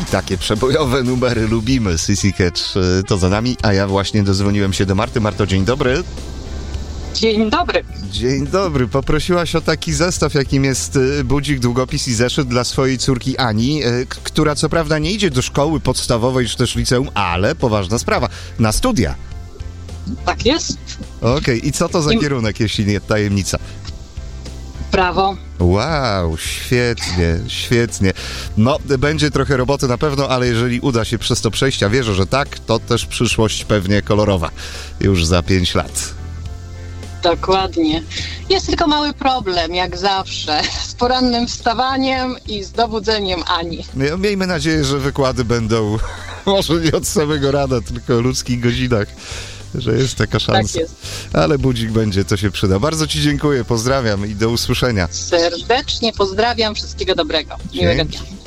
takie przebojowe numery lubimy. Sissy Catch to za nami, a ja właśnie dozwoniłem się do Marty. Marto, dzień dobry. Dzień dobry. Dzień dobry. Poprosiłaś o taki zestaw, jakim jest budzik, długopis i zeszyt dla swojej córki Ani, która co prawda nie idzie do szkoły podstawowej czy też liceum, ale poważna sprawa, na studia. Tak jest. Okej, i co to za kierunek, jeśli nie tajemnica? Prawo. Wow, świetnie, świetnie. No, będzie trochę roboty na pewno, ale jeżeli uda się przez to przejść, a wierzę, że tak, to też przyszłość pewnie kolorowa już za 5 lat. Dokładnie. Jest tylko mały problem, jak zawsze, z porannym wstawaniem i z dobudzeniem Ani. No, miejmy nadzieję, że wykłady będą może nie od samego rana, tylko o ludzkich godzinach, że jest taka szansa. Tak jest. Ale budzik będzie, to się przyda. Bardzo Ci dziękuję, pozdrawiam i do usłyszenia. Serdecznie pozdrawiam, wszystkiego dobrego. Miłego dnia.